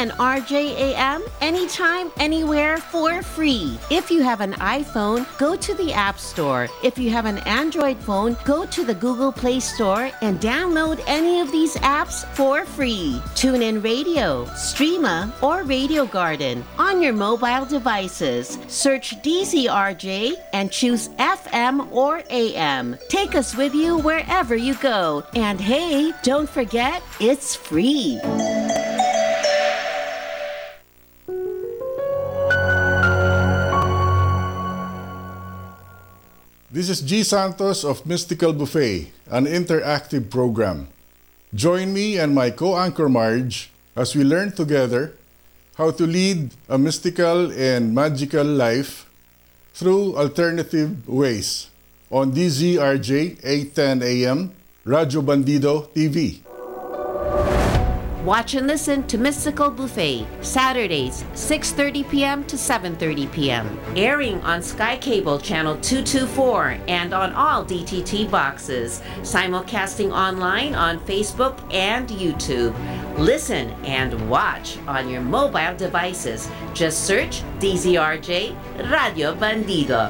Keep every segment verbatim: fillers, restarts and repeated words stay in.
and R J A M anytime, anywhere for free. If you have an iPhone, go to the App Store. If you have an Android phone, go to the Google Play Store and download any of these apps for free. TuneIn Radio, Streama, or Radio Garden on your mobile devices. Search D Z R J and choose F M or A M. Take us with you wherever you go. And hey, don't forget, it's free. This is G. Santos of Mystical Buffet, an interactive program. Join me and my co-anchor Marge as we learn together how to lead a mystical and magical life through alternative ways on D Z R J eight ten A M, Radyo Bandido T V. Watch and listen to Mystical Buffet, Saturdays, six thirty p.m. to seven thirty p.m. Airing on Sky Cable Channel two twenty-four and on all D T T boxes. Simulcasting online on Facebook and YouTube. Listen and watch on your mobile devices. Just search D Z R J Radio Bandido.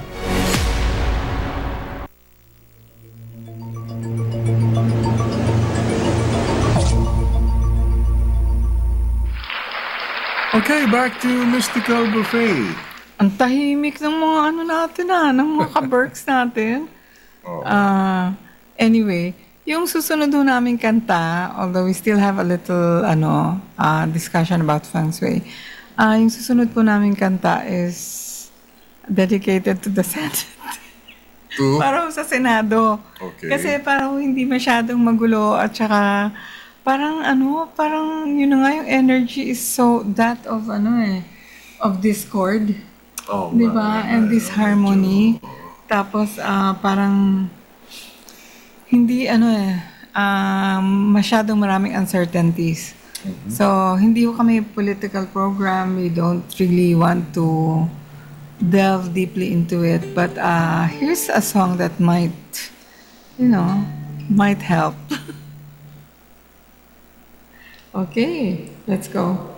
Okay, back to Mystical Buffet. Ang tahimik ng mga ano natin ah, ng mga ka-berks natin. Uh, anyway, yung susunod ho naming kanta, although we still have a little ano uh, discussion about feng shui, uh, yung susunod po naming kanta is dedicated to the Senate. To? Para ho sa Senado. Okay. Kasi parang hindi masyadong magulo at saka parang ano, parang yun na nga yung energy is so that of ano eh, of discord. Oh, di ba? And disharmony. Tapos ah, parang hindi ano eh, ah, masyadong maraming uncertainties. So, hindi ko kami political program. We don't really want to delve deeply into it. But uh, here's a song that might, you know, might help. Okay, let's go.